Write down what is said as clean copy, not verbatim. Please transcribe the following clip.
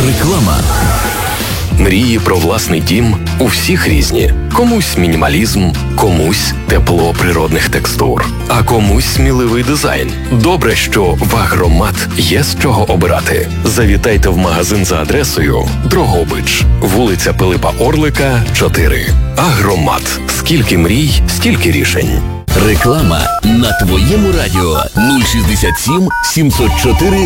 Реклама. Мрії про власний дім у всіх різні. Комусь мінімалізм, комусь тепло природних текстур, а комусь сміливий дизайн. Добре, що в Агромат є з чого обирати. Завітайте в магазин за адресою Дрогобич, вулиця Пилипа Орлика, 4. Агромат. Скільки мрій, стільки рішень. Реклама на твоєму радіо 067 704